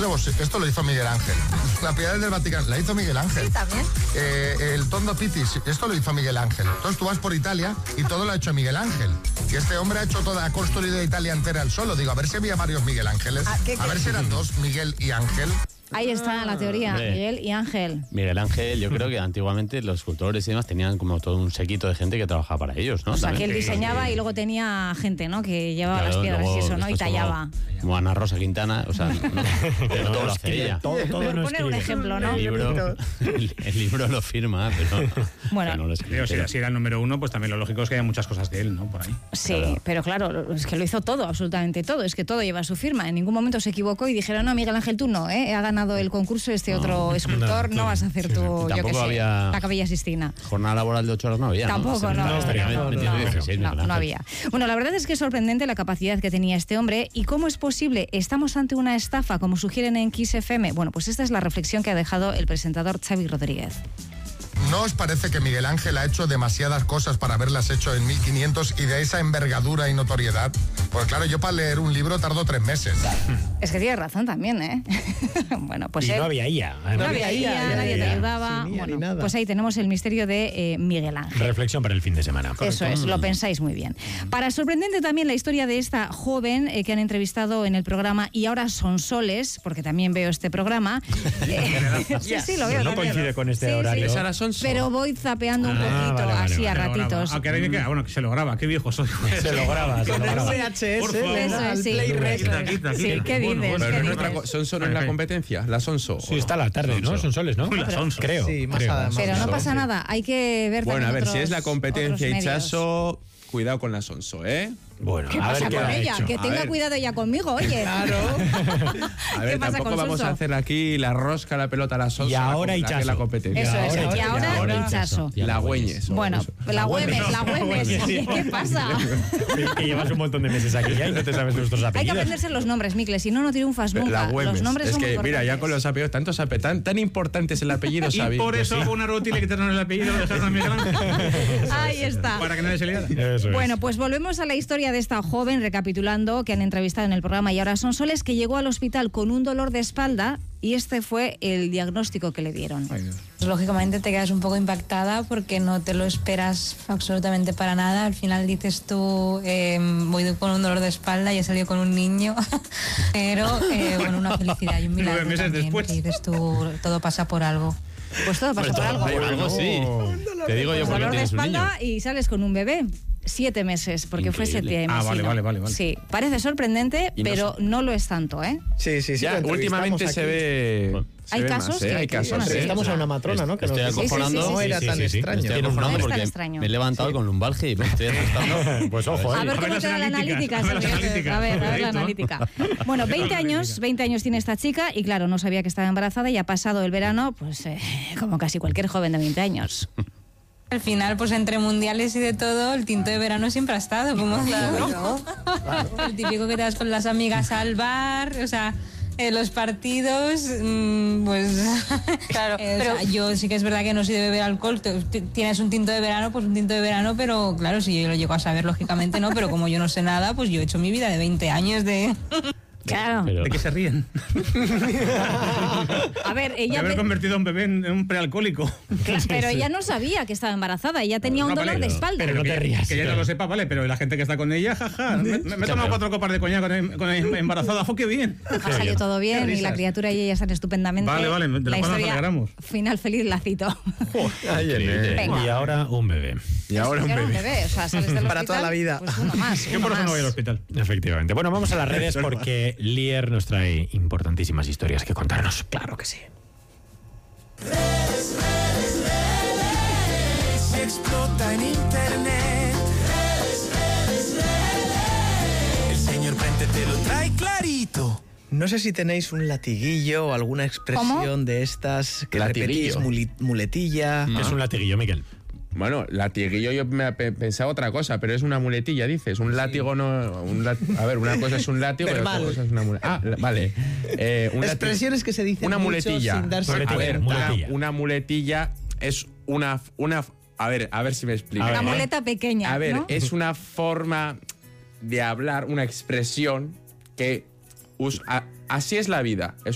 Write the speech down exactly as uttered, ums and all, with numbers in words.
Esto lo hizo Miguel Ángel. La Piedad del Vaticano la hizo Miguel Ángel. Sí, también. Eh, el Tondo Pitis, esto lo hizo Miguel Ángel. Entonces tú vas por Italia y todo lo ha hecho Miguel Ángel. Y este hombre ha hecho toda, ha construido Italia entera él solo. Digo, a ver si había varios Miguel Ángeles. Ah, ¿qué, qué? A ver si eran dos, Miguel y Ángel. Ahí está la teoría, Hombre. Miguel y Ángel. Miguel Ángel, yo creo que antiguamente los escultores y demás tenían como todo un séquito de gente que trabajaba para ellos, ¿no? O sea, que También. él diseñaba y luego tenía gente, ¿no? Que llevaba Claro, las piedras luego y eso, ¿no? Y después tallaba. Como, como Ana Rosa Quintana, o sea, no, pero todo lo hace ella. Todo, todo Por no poner un escribe. ejemplo, ¿no? El libro, el, el libro lo firma, pero, Bueno. pero no lo escribe. Pero si, si era el número uno, pues también lo lógico es que haya muchas cosas de él, ¿no? Por ahí. Sí, Claro. pero claro, es que lo hizo todo, absolutamente todo. Es que todo lleva su firma. En ningún momento se equivocó y dijeron, no, Miguel Ángel, tú no, ¿eh? Ha ganado el concurso este otro escultor, no, no, vas a hacer sí, tú, sí. yo qué Tampoco sé, había- la Capilla Sistina. Jornada laboral de ocho horas no había, Tampoco, no. No, estaría no, metido no, dieciséis, No, Miguel no Ángel. había. Bueno, la verdad es que es sorprendente la capacidad que tenía este hombre. ¿Y cómo es posible? ¿Estamos ante una estafa, como sugieren en Kiss F M? Bueno, pues esta es la reflexión que ha dejado el presentador Xavi Rodríguez. ¿No os parece que Miguel Ángel ha hecho demasiadas cosas para haberlas hecho en mil quinientos y de esa envergadura y notoriedad? Pues claro, yo para leer un libro tardo tres meses. Es que tiene razón también, ¿eh? Bueno, pues Y él- no había I A. no había I A, nadie te ayudaba. Sin I A ni Bueno, nada. pues ahí tenemos el misterio de eh, Miguel Ángel. Reflexión para el fin de semana. Eso es, lo pensáis muy bien. Para sorprendente también la historia de esta joven eh, que han entrevistado en el programa Y ahora son soles, porque también veo este programa. Eh, sí, sí, lo veo. No también. coincide con este Sí, sí. horario. ¿Es Sara Sonso? Pero voy zapeando un Ah, poquito, vale, vale, así a vale. ratitos. Ah, que ahora que, ah, bueno, que se lo graba, qué viejo soy. Se lo graba, se lo Con el graba. V H S, Por favor. Eso es, sí. Play Rec. Eso es. Quita, quita, Sí, quita. ¿qué Bueno, dices? bueno, ¿Qué pero dices? nuestra ¿Son solo en la competencia? ¿La Sonso? Sí, está la tarde, ¿no? Son soles, ¿no? Uy, las Sonso. Creo. Sí, más creo. además. Pero no Sonso. pasa nada, hay que ver Bueno, a también ver, si es la otros- competencia otros y medios. Chaso, cuidado con la Sonso, ¿eh? Bueno, ¿Qué a ver pasa qué con ha ella? hecho. Que A tenga ver. cuidado ella conmigo, oye. Claro. A ¿Qué ver, pasa tampoco con vamos Sonso? a hacer aquí la rosca, la pelota, la Sonso. Y ahora la, y la que es Chaso. la competencia. Eso es, ahora y y ahora ahora el y Chaso. Y La ahora Güeñes. o Bueno, eso. la Güemes, la Güemes. Güemes, sí. Oye, ¿qué pasa? Que llevas un montón de meses aquí ya y no te sabes nuestros Hay que apellidos. aprenderse los nombres, Mikles, si no, no triunfas nunca. La Güemes. Los nombres Es son muy que, mira, ya importantes. con los apellidos, tantos ape- tan, tan importantes el apellido, Y Xavi. por Pues eso sí. hago una rutina y quitaron el apellido de dejaron a Miguel Ángel. Ahí está. Para que nadie se liara. Eso es. Bueno, pues volvemos a la historia de esta joven, recapitulando, que han entrevistado en el programa Y ahora son soles, que llegó al hospital con un dolor de espalda y este fue el diagnóstico que le dieron. Lógicamente te quedas un poco impactada porque no te lo esperas absolutamente para nada. Al final dices tú, eh, voy con un dolor de espalda y he salido con un niño. Pero eh, bueno, una felicidad y un milagro Nueve meses también. después. Que dices tú, todo pasa por algo. Pues todo pasa por algo. Por algo sí. Te digo yo Pues porque dolor de tienes un niño. espalda y sales con un bebé. Siete meses, porque fue Increíble. septiembre. Ah, vale, vale, vale, vale. Sí, parece sorprendente, Y no pero no lo es tanto, ¿eh? Sí, sí, sí. Ya, lo entrevistamos últimamente aquí. se ve. se Hay ve casos más, ¿eh? que- Hay que casos. son así. ¿eh? Entrevistamos a una matrona, ¿no? Que Estoy nos dijo, acojonando. no era Sí, sí, tan sí, sí. extraño. Estoy No acojonando es tan porque extraño. me he levantado con lumbalgia y me estoy asustando. Pues ojo, A eh. ver A ver cómo las te da la analítica. analíticas, a ver las Xavier. analíticas. A ver, a ver la Cuidadito. analítica. Bueno, veinte años, veinte años tiene esta chica y claro, no sabía que estaba embarazada y ha pasado el verano, pues eh, como casi cualquier joven de veinte años. Al final, pues entre mundiales y de todo, el tinto de verano siempre ha estado. Como claro. El típico que te vas con las amigas al bar, o sea, eh, los partidos, mmm, pues... Claro, Eh, o pero- sea, yo sí que es verdad que no soy de beber alcohol. Te- te- Tienes un tinto de verano, pues un tinto de verano, pero claro, si yo lo llego a saber, lógicamente no, pero como yo no sé nada, pues yo he hecho mi vida de veinte años de... Claro. Pero- ¿De qué se ríen? A ver, De ella... haber pe- convertido a un bebé en en un prealcohólico. Claro, pero ella no sabía que estaba embarazada, ella tenía un No, dolor vale, de espalda. pero no Que te ella- rías. Que ella no lo sepa, vale, pero la gente que está con ella, jaja. Me, me- me he tomado cuatro copas de coñac con, con embarazada. ¡Oh, qué bien! Ha salido todo bien Qué y la risas. criatura y ella están estupendamente. Vale, vale, de lo la cual nos historia alegramos. final feliz la cito. Ay, eh. Venga. Y ahora un bebé. Y ahora un Era bebé. o sea, sales del Para hospital, toda la vida. Pues uno más, Yo uno por eso no más. voy al hospital. Efectivamente. Bueno, vamos a las redes porque Lier nos trae importantísimas historias que contarnos. Claro que sí. Explota en internet. El señor Prente te lo trae clarito. No sé si tenéis un latiguillo o alguna expresión ¿Cómo? de estas que Latiguillo. repetís, muli- muletilla. Es un latiguillo, Miguel. Bueno, latiguillo yo me pe- pensaba otra cosa, pero es una muletilla, dices. Un látigo no... Un lat- a ver, una cosa es un látigo y otra Verbal. cosa es una muletilla. Ah, la- vale. Eh, un lati- Expresiones que se dicen Una mucho muletilla. sin darse a ver, Muletilla, cuenta. una, muletilla. una muletilla es una... una a ver, a ver si me explico. A ver, Una ¿eh? muleta pequeña. A ver, ¿no? es una forma de hablar, una expresión que... us- a- así es la vida. Es